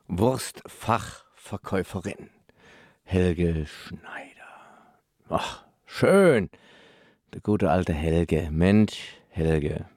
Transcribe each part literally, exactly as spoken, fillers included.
Wurstfachverkäuferin Helge Schneider. Ach, schön. Der gute alte Helge. Mensch, Helge.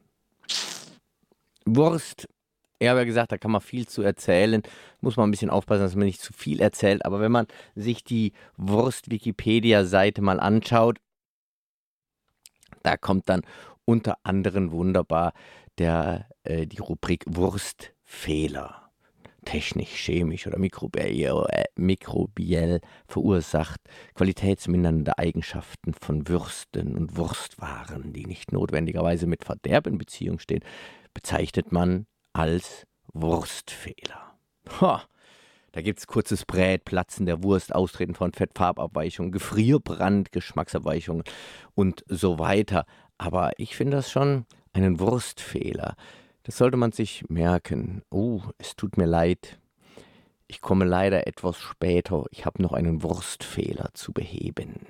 Wurst. Ich habe ja gesagt, da kann man viel zu erzählen. Muss man ein bisschen aufpassen, dass man nicht zu viel erzählt. Aber wenn man sich die Wurst-Wikipedia-Seite mal anschaut, da kommt dann unter anderem wunderbar der, äh, die Rubrik Wurstfehler. Technisch, chemisch oder mikrobiell, äh, mikrobiell verursacht, qualitätsmindernde Eigenschaften von Würsten und Wurstwaren, die nicht notwendigerweise mit Verderb in Beziehung stehen, bezeichnet man als Wurstfehler. Ha, da gibt es kurzes Brät, Platzen der Wurst, Austreten von Fettfarbabweichungen, Gefrierbrand, Geschmacksabweichungen und so weiter. Aber ich finde das schon einen Wurstfehler. Das sollte man sich merken. Oh, es tut mir leid. Ich komme leider etwas später. Ich habe noch einen Wurstfehler zu beheben.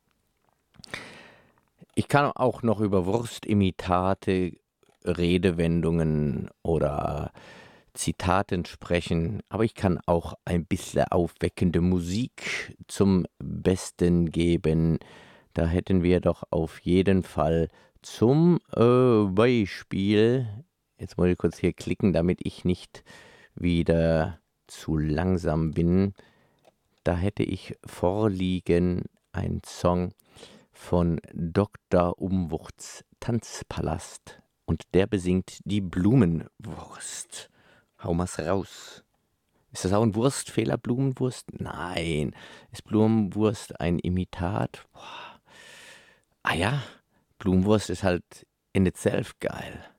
Ich kann auch noch über Wurstimitate, Redewendungen oder Zitaten sprechen, aber ich kann auch ein bisschen aufweckende Musik zum Besten geben. Da hätten wir doch auf jeden Fall zum äh, Beispiel, jetzt muss ich kurz hier klicken, damit ich nicht wieder zu langsam bin, da hätte ich vorliegen einen Song von Doktor Umwurz Tanzpalast und der besingt die Blumenwurst. Hau mal's raus. Ist das auch ein Wurstfehler, Blumenwurst? Nein. Ist Blumenwurst ein Imitat? Boah. Ah ja, Blumenwurst ist halt in itself geil.